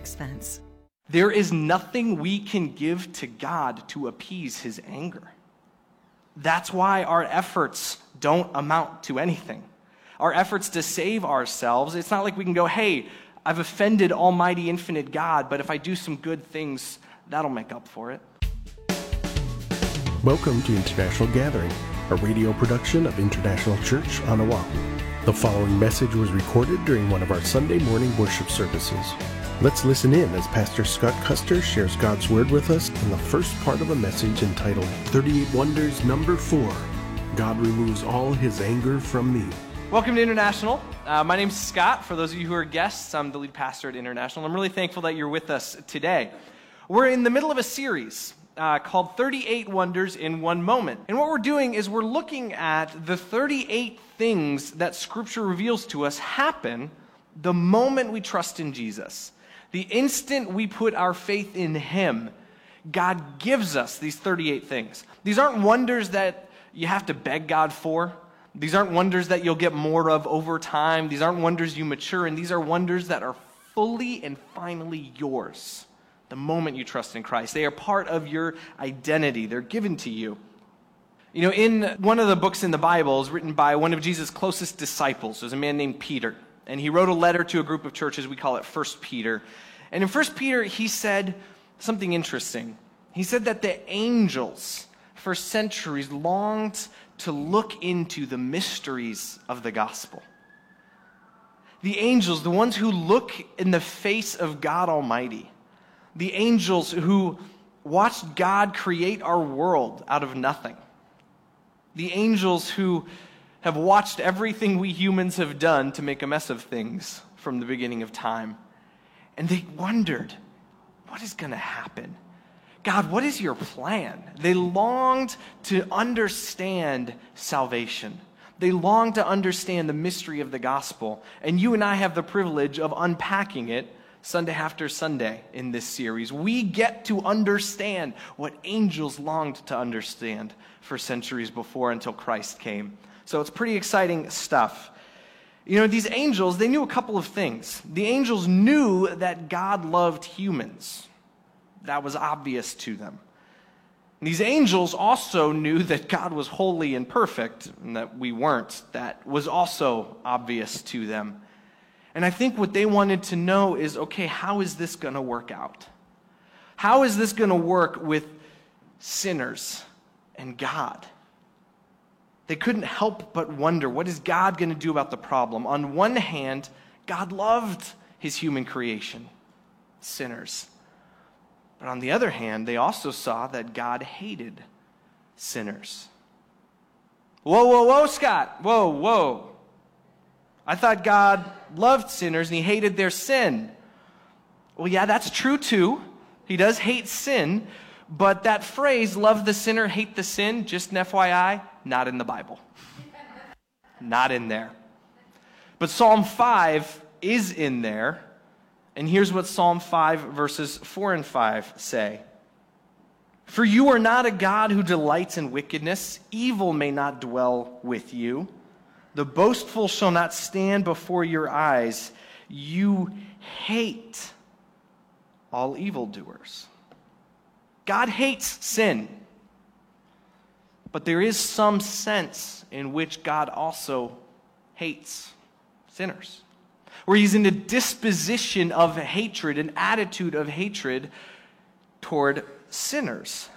expense. There is nothing we can give to God to appease his anger. That's why our efforts don't amount to anything. Our efforts to save ourselves, it's not like we can go, hey, I've offended Almighty Infinite God, but if I do some good things, that'll make up for it. Welcome to International Gathering, a radio production of International Church on Oahu. The following message was recorded during one of our Sunday morning worship services. Let's listen in as Pastor Scott Custer shares God's Word with us in the first part of a message entitled 38 Wonders Number 4, God Removes All His Anger from Me. Welcome to International. My name's Scott. For those of you who are guests, I'm the lead pastor at International. I'm really thankful that you're with us today. We're in the middle of a series called 38 Wonders in One Moment. And what we're doing is we're looking at the 38 things that Scripture reveals to us happen the moment we trust in Jesus. The instant we put our faith in Him, God gives us these 38 things. These aren't wonders that you have to beg God for. These aren't wonders that you'll get more of over time. These aren't wonders you mature in. These are wonders that are fully and finally yours the moment you trust in Christ. They are part of your identity. They're given to you. You know, in one of the books in the Bible is written by one of Jesus' closest disciples. There's a man named Peter. And he wrote a letter to a group of churches. We call it 1 Peter. And in 1 Peter, he said something interesting. He said that the angels for centuries longed to look into the mysteries of the gospel. The angels, the ones who look in the face of God Almighty. The angels who watched God create our world out of nothing. The angels who have watched everything we humans have done to make a mess of things from the beginning of time. And they wondered, what is going to happen? God, what is your plan? They longed to understand salvation. They longed to understand the mystery of the gospel. And you and I have the privilege of unpacking it Sunday after Sunday in this series. We get to understand what angels longed to understand for centuries before until Christ came. So it's pretty exciting stuff. You know, these angels, they knew a couple of things. The angels knew that God loved humans. That was obvious to them. And these angels also knew that God was holy and perfect, and that we weren't. That was also obvious to them. And I think what they wanted to know is, okay, how is this going to work out? How is this going to work with sinners and God? They couldn't help but wonder, what is God going to do about the problem? On one hand, God loved his human creation, sinners. But on the other hand, they also saw that God hated sinners. Whoa, Scott. Whoa. I thought God loved sinners and he hated their sin. Well, yeah, that's true too. He does hate sin. But that phrase, love the sinner, hate the sin, just an FYI, not in the Bible. Not in there. But Psalm 5 is in there. And here's what Psalm 5 verses 4 and 5 say. For you are not a God who delights in wickedness. Evil may not dwell with you. The boastful shall not stand before your eyes. You hate all evildoers. God hates sin, but there is some sense in which God also hates sinners, where he's in a disposition of hatred, an attitude of hatred toward sinners.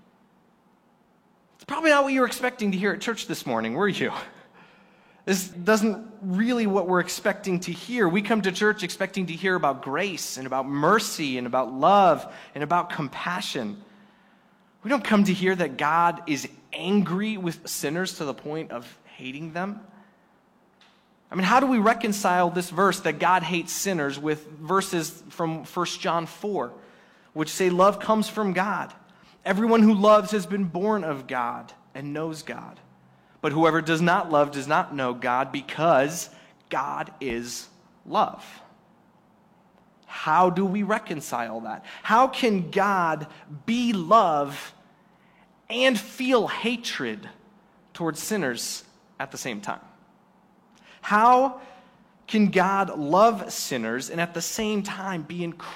It's probably not what you were expecting to hear at church this morning, were you? This doesn't really what we're expecting to hear. We come to church expecting to hear about grace and about mercy and about love and about compassion. We don't come to hear that God is angry with sinners to the point of hating them. I mean, how do we reconcile this verse that God hates sinners with verses from 1 John 4, which say love comes from God? Everyone who loves has been born of God and knows God. But whoever does not love does not know God, because God is love. How do we reconcile that? How can God be love and feel hatred towards sinners at the same time? How can God love sinners and at the same time be